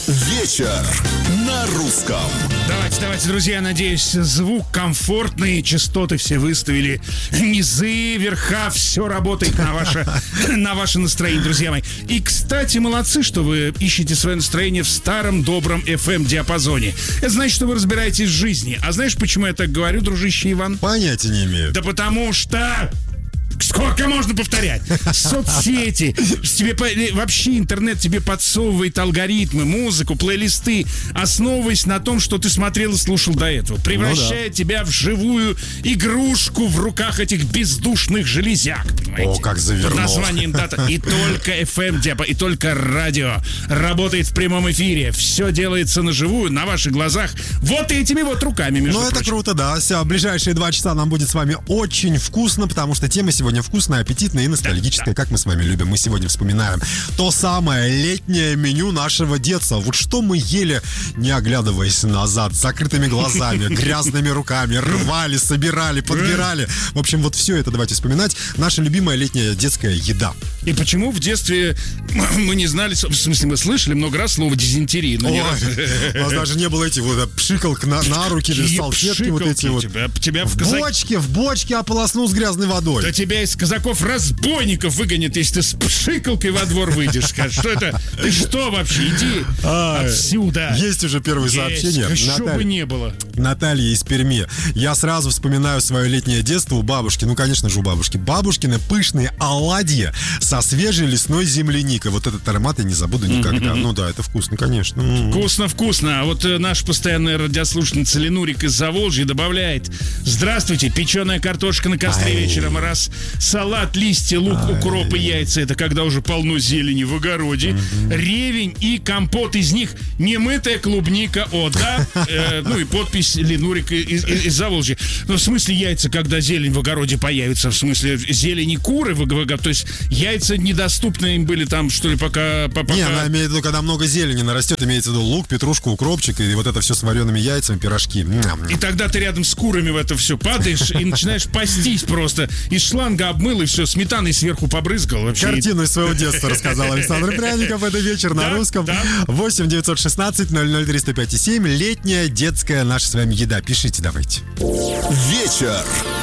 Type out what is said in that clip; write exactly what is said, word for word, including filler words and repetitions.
Вечер на русском. Давайте, давайте, друзья, надеюсь, звук комфортный, частоты все выставили, низы, верха, все работает на ваше, на ваше настроение, друзья мои. И, кстати, молодцы, что вы ищете свое настроение в старом добром эф эм-диапазоне. Это значит, что вы разбираетесь в жизни. А знаешь, почему я так говорю, дружище Иван? Понятия не имею. Да потому что... Сколько можно повторять? Соцсети, тебе вообще интернет тебе подсовывает алгоритмы, музыку, плейлисты, основываясь на том, что ты смотрел и слушал до этого, превращая ну, да. тебя в живую игрушку в руках этих бездушных железяк. Понимаете? О, как завернул. Под названием дата. И только эф эм, и только радио работает в прямом эфире. Все делается наживую, на ваших глазах, вот этими вот руками, между Ну, прочим. это круто, да. Все, ближайшие два часа нам будет с вами очень вкусно, потому что тема сегодня Сегодня вкусная, аппетитная и ностальгическая, как мы с вами любим. Мы сегодня вспоминаем то самое летнее меню нашего детства. Вот что мы ели, не оглядываясь назад, с закрытыми глазами, грязными руками, рвали, собирали, подбирали. В общем, вот все это давайте вспоминать. Наша любимая летняя детская еда. И почему в детстве мы не знали, в смысле, мы слышали много раз слово дизентерии, но Ой, не раз. У нас даже не было этих вот пшикалок на, на руки или салфетки вот эти вот. Тебя, тебя в, в казак... бочке, в бочке ополоснул с грязной водой. Да тебя из казаков-разбойников выгонят, если ты с пшикалкой во двор выйдешь. Скажешь, что это? Ты что вообще? Иди а, отсюда. Есть уже первые Есть. сообщения. Еще Наталья, бы не было. Наталья из Перми. Я сразу вспоминаю свое летнее детство у бабушки. Ну, конечно же, у бабушки. Бабушкины пышные оладьи со свежей лесной земляникой. Вот этот аромат я не забуду никогда. Mm-hmm. Ну да, это вкусно, конечно. Mm-hmm. Вкусно-вкусно. А вот э, наша постоянная радиослушательница Ленурик из Заволжья добавляет: здравствуйте, печеная картошка на костре Ай. вечером раз, салат, листья, лук, Ай. укроп и яйца. Это когда уже полно зелени в огороде. Mm-hmm. Ревень и компот из них немытая клубника. О, да. Э, ну и подпись Ленурик из, из, из Заволжья. Ну, в смысле яйца, когда зелень в огороде появится? В смысле зелени куры в огороде? То есть яйца недоступны им были там, что ли, пока... пока... Не, она имеет в виду, когда много зелени нарастет, имеется в виду лук, петрушку, укропчик и вот это все с вареными яйцами, пирожки. И тогда ты рядом с курами в это все падаешь и начинаешь пастись просто. Из шланга обмыл и все, сметаной сверху побрызгал. Вообще. Картину из своего детства рассказал Александр Пряников. Это вечер на русском. восемь девятьсот шестнадцать ноль ноль триста пять и семь. Летняя детская наша с вами еда. Пишите давайте. Вечер